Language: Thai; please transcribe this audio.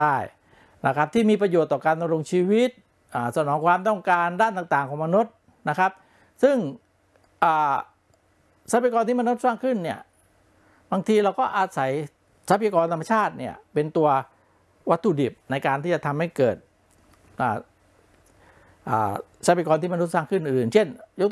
ได้นะครับที่มีประโยชน์ต่อการดำรงชีวิตสนองความต้องการด้านต่างๆของมนุษย์นะครับซึ่งทรัพยากรที่มนุษย์สร้างขึ้นเนี่ยบางทีเราก็อาศัยทรัพยากรธรรมชาติเนี่ยเป็นตัววัตถุดิบในการที่จะทำให้เกิดทรัพยากรที่มนุษย์สร้างขึ้นอื่นเช่นยก